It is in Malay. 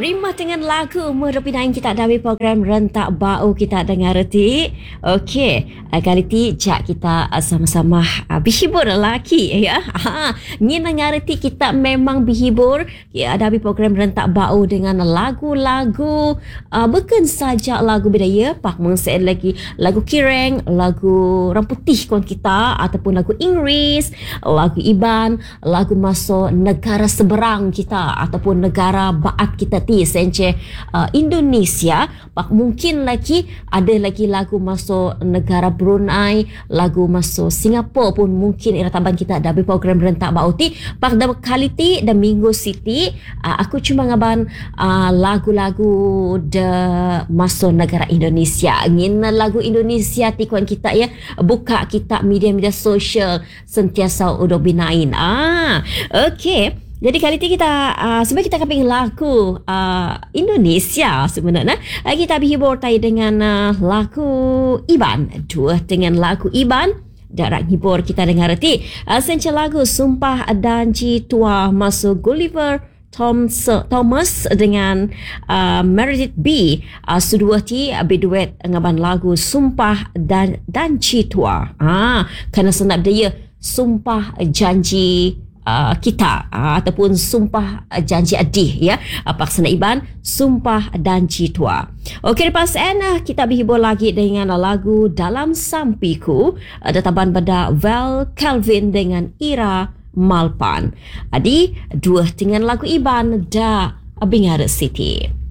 Rimah dengan lagu merupakan kita dari program Rentak Bau kita dengar reti. Okey, kali ti jak kita sama-sama berhibur lelaki ya. Ni dengar reti kita memang berhibur ya dari program Rentak Bau dengan lagu-lagu bukan saja lagu budaya, pak mengse lagi lagu kireng, lagu orang putih kon kita ataupun lagu Inggeris, lagu Iban, lagu masuk negara seberang kita ataupun negara baat kita ti sence Indonesia. Pak mungkin lagi ada lagi lagu masuk negara Brunei, lagu masuk Singapura pun mungkin irataban kita ada program Rentak Bau ti. Pak dah kali ti dan minggu siti aku cuma ngaban lagu-lagu de masuk negara Indonesia. Ngin lagu Indonesia ti kuan kita ya buka kita media-media sosial sentiasa udah binain. Okey. Jadi kali ini kita sebenarnya kita keping lagu Indonesia sebenarnya. Kita berhibur tadi dengan lagu Iban. Dua dengan lagu Iban. Darat hibur kita dengar reti. Senca lagu Sumpah Danji Tua masuk Gulliver Thomas dengan Meredith B. Sedua ti berduet ngaban lagu Sumpah Danji Tua. Kerana senap dia Sumpah Janji kita ataupun Sumpah Janji Adih ya. Paksana Iban Sumpah Danji Tua. Okey, lepas kita berhibur lagi dengan lagu Dalam Sampiku databan pada Val Calvin dengan Ira Malpan. Adi dua dengan lagu Iban da Bingar City.